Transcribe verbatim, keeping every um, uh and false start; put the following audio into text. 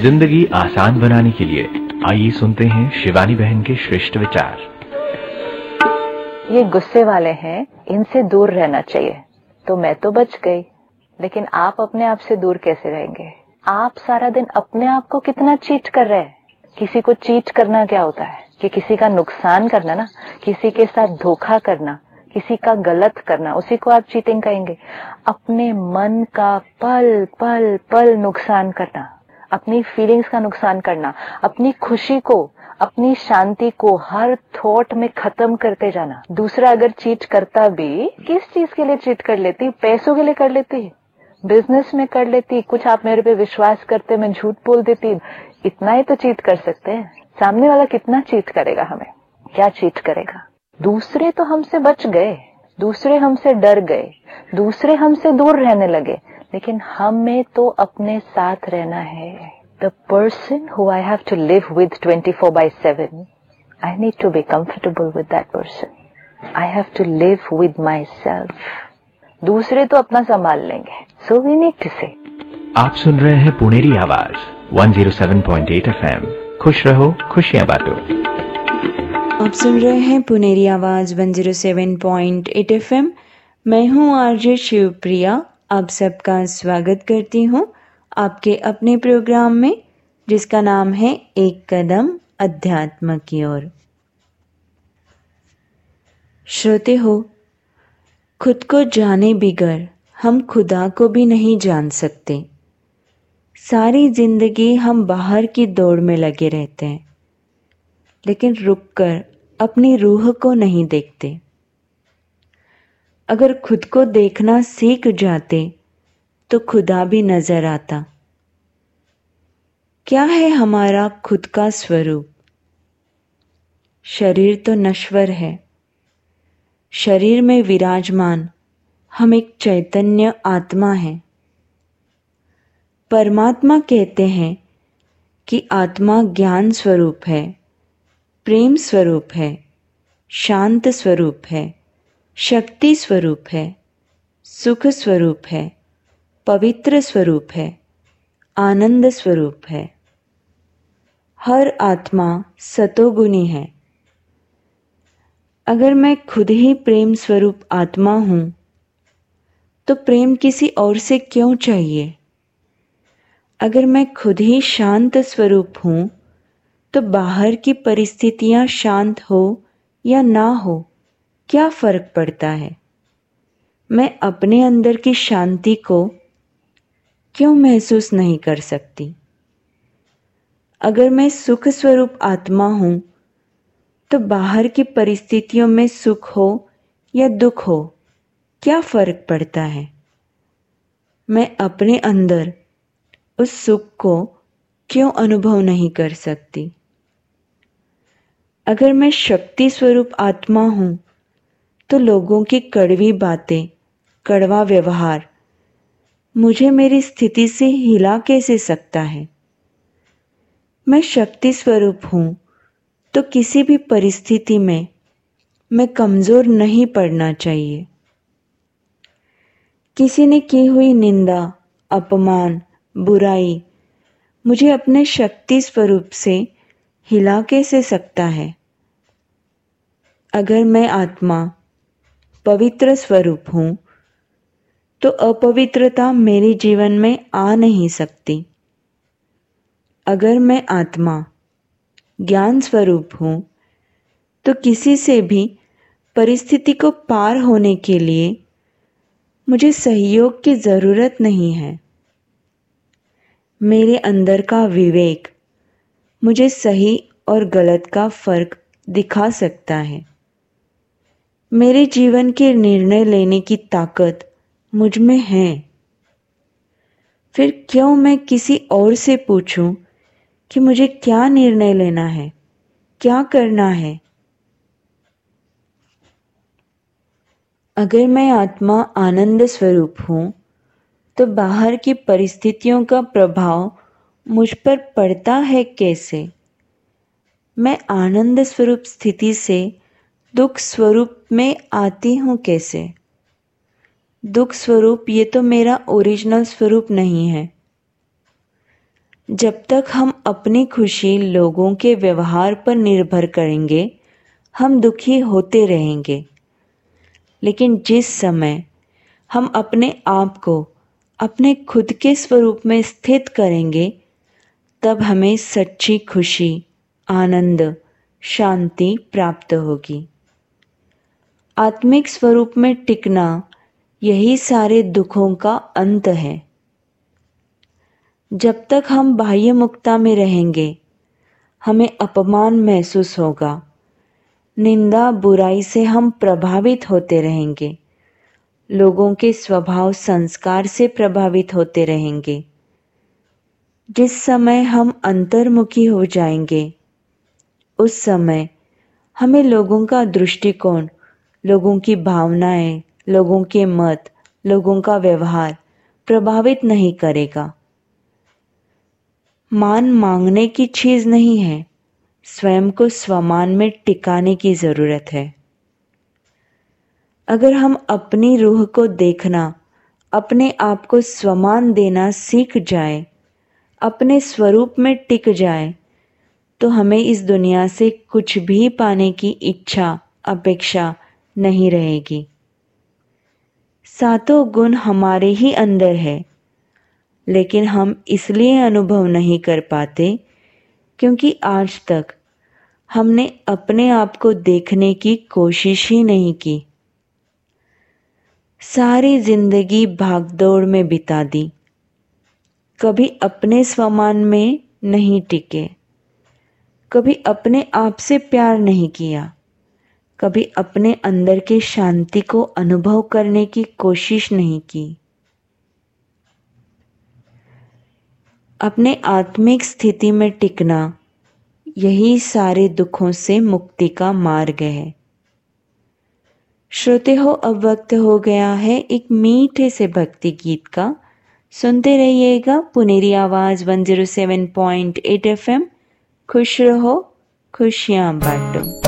जिंदगी आसान बनाने के लिए आइए सुनते हैं शिवानी बहन के श्रेष्ठ विचार। ये गुस्से वाले हैं, इनसे दूर रहना चाहिए। तो मैं तो बच गई, लेकिन आप अपने आप से दूर कैसे रहेंगे? आप सारा दिन अपने आप को कितना चीट कर रहे हैं। किसी को चीट करना क्या होता है कि किसी का नुकसान करना ना, किसी के साथ धोखा करना, किसी का गलत करना, उसी को आप चीटिंग कहेंगे। अपने मन का पल पल पल नुकसान करना, अपनी फीलिंग्स का नुकसान करना, अपनी खुशी को, अपनी शांति को हर थॉट में खत्म करते जाना। दूसरा अगर चीट करता भी, किस चीज के लिए चीट कर लेती? पैसों के लिए कर लेती, बिजनेस में कर लेती, कुछ आप मेरे पे विश्वास करते, मैं झूठ बोल देती। इतना ही तो चीट कर सकते हैं। सामने वाला कितना चीट करेगा हमें? क्या चीट करेगा? दूसरे तो हमसे बच गए, दूसरे हमसे डर गए, दूसरे हमसे दूर रहने लगे, लेकिन हमें तो अपने साथ रहना है। The person who I have to live with twenty-four by seven, I need to be comfortable with that person. I have to live with myself. दूसरे तो अपना संभाल लेंगे. So we need to say. आप सुन रहे हैं पुनेरी आवाज one oh seven point eight F M. खुश रहो, खुशियां बांटो। आप सुन रहे हैं पुनेरी आवाज one oh seven point eight F M. मैं हूं आरजे शिवप्रिया। आप सबका स्वागत करती हूं आपके अपने प्रोग्राम में, जिसका नाम है एक कदम अध्यात्म की ओर। श्रोते हो, खुद को जाने बिगर हम खुदा को भी नहीं जान सकते। सारी जिंदगी हम बाहर की दौड़ में लगे रहते हैं, लेकिन रुककर अपनी रूह को नहीं देखते। अगर खुद को देखना सीख जाते तो खुदा भी नजर आता। क्या है हमारा खुद का स्वरूप? शरीर तो नश्वर है। शरीर में विराजमान हम एक चैतन्य आत्मा हैं। परमात्मा कहते हैं कि आत्मा ज्ञान स्वरूप है, प्रेम स्वरूप है, शांत स्वरूप है, शक्ति स्वरूप है, सुख स्वरूप है, पवित्र स्वरूप है, आनंद स्वरूप है। हर आत्मा सतोगुणी है। अगर मैं खुद ही प्रेम स्वरूप आत्मा हूं, तो प्रेम किसी और से क्यों चाहिए? अगर मैं खुद ही शांत स्वरूप हूं, तो बाहर की परिस्थितियां शांत हो या ना हो, क्या फर्क पड़ता है? मैं अपने अंदर की शांति को क्यों महसूस नहीं कर सकती? अगर मैं सुख स्वरूप आत्मा हूं, तो बाहर की परिस्थितियों में सुख हो या दुख हो, क्या फर्क पड़ता है? मैं अपने अंदर उस सुख को क्यों अनुभव नहीं कर सकती? अगर मैं शक्ति स्वरूप आत्मा हूं, तो लोगों की कड़वी बातें, कड़वा व्यवहार मुझे मेरी स्थिति से हिला कैसे सकता है? मैं शक्ति स्वरूप हूं, तो किसी भी परिस्थिति में मैं कमजोर नहीं पड़ना चाहिए। किसी ने की हुई निंदा, अपमान, बुराई मुझे अपने शक्ति स्वरूप से हिला कैसे सकता है? अगर मैं आत्मा पवित्र स्वरूप हूं, तो अपवित्रता मेरे जीवन में आ नहीं सकती। अगर मैं आत्मा ज्ञान स्वरूप हूं, तो किसी से भी परिस्थिति को पार होने के लिए मुझे सहयोग की जरूरत नहीं है। मेरे अंदर का विवेक मुझे सही और गलत का फर्क दिखा सकता है। मेरे जीवन के निर्णय लेने की ताकत मुझ में है। फिर क्यों मैं किसी और से पूछूं कि मुझे क्या निर्णय लेना है, क्या करना है? अगर मैं आत्मा आनंद स्वरूप हूं, तो बाहर की परिस्थितियों का प्रभाव मुझ पर पड़ता है कैसे? मैं आनंद स्वरूप स्थिति से दुख स्वरूप में आती हूं कैसे? दुख स्वरूप ये तो मेरा ओरिजिनल स्वरूप नहीं है। जब तक हम अपनी खुशी लोगों के व्यवहार पर निर्भर करेंगे, हम दुखी होते रहेंगे। लेकिन जिस समय हम अपने आप को अपने खुद के स्वरूप में स्थित करेंगे, तब हमें सच्ची खुशी, आनंद, शांति प्राप्त होगी। आत्मिक स्वरूप में टिकना यही सारे दुखों का अंत है। जब तक हम बाह्य मुक्ता में रहेंगे, हमें अपमान महसूस होगा, निंदा बुराई से हम प्रभावित होते रहेंगे, लोगों के स्वभाव संस्कार से प्रभावित होते रहेंगे। जिस समय हम अंतर्मुखी हो जाएंगे, उस समय हमें लोगों का दृष्टिकोण, लोगों की भावनाएं, लोगों के मत, लोगों का व्यवहार प्रभावित नहीं करेगा। मान मांगने की चीज नहीं है, स्वयं को स्वमान में टिकाने की जरूरत है। अगर हम अपनी रूह को देखना, अपने आप को स्वमान देना सीख जाए, अपने स्वरूप में टिक जाए, तो हमें इस दुनिया से कुछ भी पाने की इच्छा, अपेक्षा नहीं रहेगी। सातों गुण हमारे ही अंदर है, लेकिन हम इसलिए अनुभव नहीं कर पाते क्योंकि आज तक हमने अपने आप को देखने की कोशिश ही नहीं की। सारी जिंदगी भागदौड़ में बिता दी, कभी अपने स्वमान में नहीं टिके, कभी अपने आप से प्यार नहीं किया, कभी अपने अंदर के शांति को अनुभव करने की कोशिश नहीं की। अपने आत्मिक स्थिति में टिकना यही सारे दुखों से मुक्ति का मार्ग है। श्रोते हो, अब वक्त हो गया है एक मीठे से भक्ति गीत का। सुनते रहिएगा पुनेरी आवाज एक सौ सात पॉइंट आठ एफ एम। खुश रहो, खुशियां बांटो।